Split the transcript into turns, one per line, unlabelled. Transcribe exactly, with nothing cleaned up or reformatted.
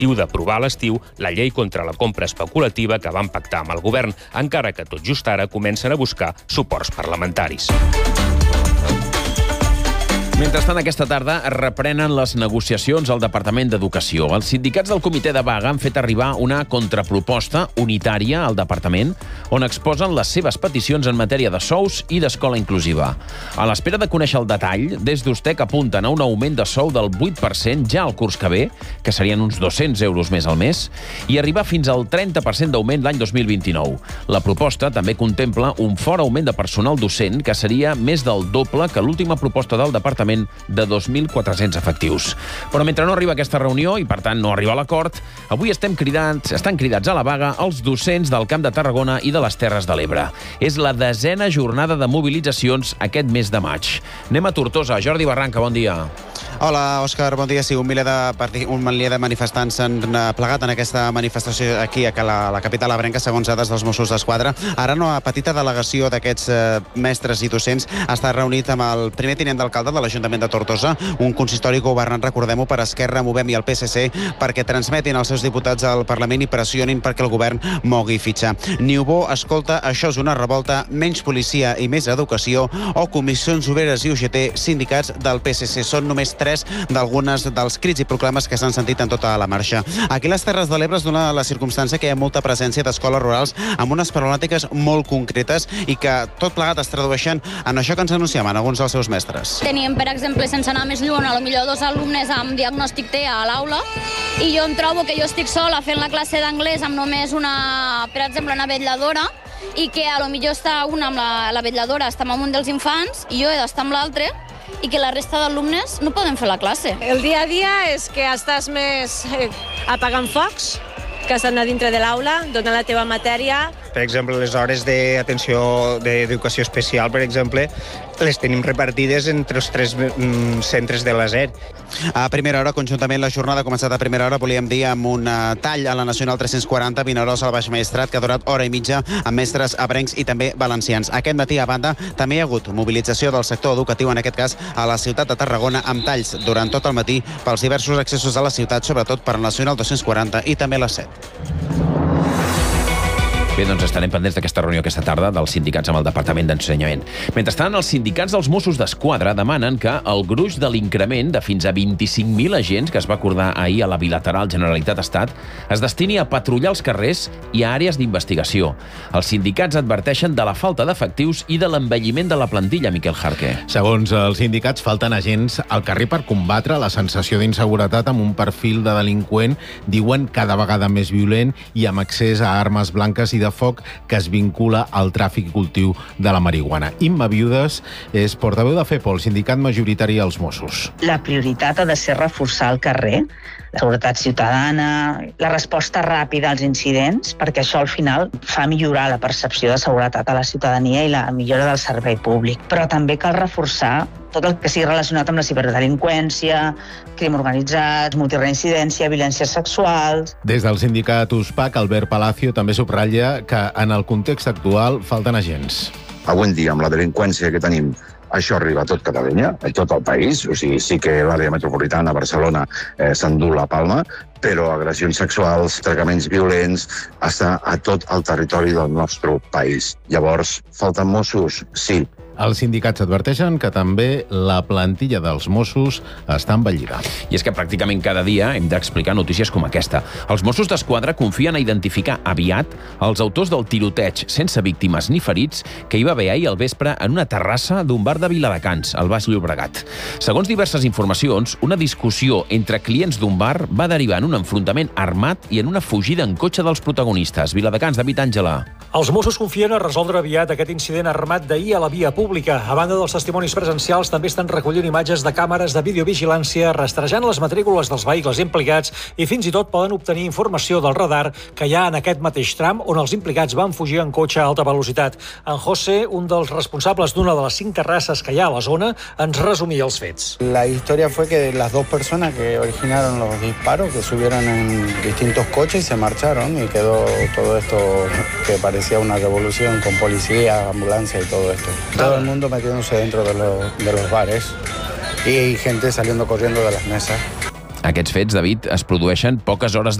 l'objectiu d'aprovar a l'estiu la llei contra la compra especulativa que van pactar amb el govern, encara que tot just ara comencen a buscar suports parlamentaris.
Mentrestant, aquesta tarda es reprenen les negociacions al Departament d'Educació. Els sindicats del comitè de vaga han fet arribar una contraproposta unitària al Departament on exposen les seves peticions en matèria de sous i d'escola inclusiva. A l'espera de conèixer el detall, des d'Ustec apunten a un augment de sou del vuit per cent ja al curs que ve, que serien uns dos-cents euros més al mes, i arribar fins al trenta per cent d'augment l'any dos mil vint-i-nou. La proposta també contempla un fort augment de personal docent, que seria més del doble que l'última proposta del Departament de dos mil quatre-cents efectius. Però mentre no arriba aquesta reunió i, per tant, no arriba a l'acord, avui estem cridats, estan cridats a la vaga els docents del Camp de Tarragona i de les Terres de l'Ebre. És la desena jornada de mobilitzacions aquest mes de maig. Anem a Tortosa. Jordi Barranca, bon dia.
Hola, Òscar, bon dia. Sí, un miler de, un miler de manifestants s'han plegat en aquesta manifestació aquí a la, la capital ebrenca, segons dades dels Mossos d'Esquadra. Ara una petita delegació d'aquests eh, mestres i docents ha estat reunit amb el primer tinent d'alcalde de l'Ajuntament de Tortosa, un consistori governant, recordem-ho, per Esquerra, Movem i el P S C, perquè transmetin els seus diputats al Parlament i pressionin perquè el govern mogui fitxa. Niubó escolta, això és una revolta, menys policia i més educació, o Comissions Obreres i U G T, sindicats del P S C. Són només tres d'algunes dels crits i proclames que s'han sentit en tota la marxa. Aquí a les Terres de l'Ebre es dona la circumstància que hi ha molta presència d'escoles rurals amb unes problemàtiques molt concretes i que tot plegat es tradueixen en això que ens anunciaven alguns dels seus mestres.
Teníem, per exemple, sense anar més lluny, a lo millor dos alumnes amb diagnòstic T A a l'aula i jo em trobo que jo estic sola fent la classe d'anglès amb només una, per exemple, una vetlladora i que a lo millor està una amb la, la vetlladora, està amb un dels infants i jo he d'estar amb l'altre i que la resta d'alumnes no poden fer la classe.
El dia a dia és que estàs més eh, apagant focs, que estan a dintre de l'aula, donant la teva matèria.
Per exemple, les hores d'atenció d'educació especial, per exemple, les tenim repartides entre els tres mm, centres de l'A S E R.
A primera hora, conjuntament, la jornada ha començat a primera hora, volíem dir, amb un tall a la Nacional tres-cents quaranta, Vinaròs al Baix Maestrat, que ha durat hora i mitja amb mestres ebrencs i també valencians. Aquest matí, a banda, també hi ha hagut mobilització del sector educatiu, en aquest cas a la ciutat de Tarragona, amb talls durant tot el matí pels diversos accessos a la ciutat, sobretot per la Nacional dos-cents quaranta i també la set.
Bé, doncs estarem pendents d'aquesta reunió aquesta tarda dels sindicats amb el Departament d'Ensenyament. Mentrestant, els sindicats dels Mossos d'Esquadra demanen que el gruix de l'increment de fins a vint-i-cinc mil agents que es va acordar ahir a la bilateral Generalitat-Estat es destini a patrullar els carrers i a àrees d'investigació. Els sindicats adverteixen de la falta d'efectius i de l'envelliment de la plantilla, Miquel Jarque.
Segons els sindicats, falten agents al carrer per combatre la sensació d'inseguretat amb un perfil de delinqüent, diuen, cada vegada més violent i amb accés a armes blanques i de foc que es vincula al tràfic i cultiu de la marihuana. Imma Viudes és portaveu de FEPO, el sindicat majoritari dels Mossos.
La prioritat ha de ser reforçar el carrer, la seguretat ciutadana, la resposta ràpida als incidents, perquè això al final fa millorar la percepció de seguretat a la ciutadania i la millora del servei públic. Però també cal reforçar tot el que sigui relacionat amb la ciberdelinqüència, crim organitzat, multireincidència, violències sexuals.
Des del sindicat U S P A C, Albert Palacio també subratlla que en el context actual falten agents.
Avui en dia, amb la delinqüència que tenim, això arriba a tot Catalunya, a tot el país, o sigui, sí que l'àrea metropolitana, Barcelona, eh, s'endú la palma, però agressions sexuals, tractaments violents, està a tot el territori del nostre país. Llavors, falten Mossos? Sí.
Els sindicats adverteixen que també la plantilla dels Mossos està envellida.
I és que pràcticament cada dia hem d'explicar notícies com aquesta. Els Mossos d'Esquadra confien a identificar aviat els autors del tiroteig sense víctimes ni ferits que hi va haver ahir al vespre en una terrassa d'un bar de Viladecans, al Baix Llobregat. Segons diverses informacions, una discussió entre clients d'un bar va derivar en un enfrontament armat i en una fugida en cotxe dels protagonistes. Viladecans, David Àngela.
Els Mossos confien a resoldre aviat aquest incident armat d'ahir a la via pública. A banda dels testimonis presencials, també estan recollint imatges de càmeres de videovigilància, rastrejant les matrícules dels vehicles implicats i fins i tot poden obtenir informació del radar que hi ha en aquest mateix tram on els implicats van fugir en cotxe a alta velocitat. En José, un dels responsables d'una de les cinc terrasses que hi ha a la zona, ens resumia els fets.
La historia fue que las dos personas que originaron los disparos, que subieron en distintos coches y se marcharon y quedó todo esto que parecía una revolución con policía, ambulancia y todo esto. Todo el mundo metiéndose dentro de los, de los bares y gente saliendo corriendo de las mesas.
Aquests fets, David, es produeixen poques hores